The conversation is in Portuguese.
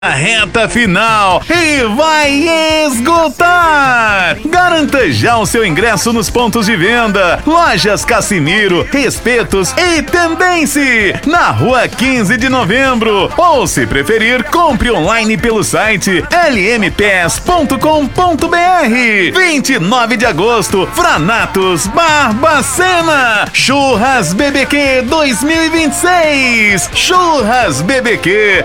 A reta final e vai esgotar! Garanta já o seu ingresso nos pontos de venda. Lojas Cassimiro, Espetos e Tendência, na rua 15 de novembro. Ou, se preferir, compre online pelo site lmpes.com.br. 29 de agosto, Franatos Barbacena. Churras BBQ 2026. Churras BBQ,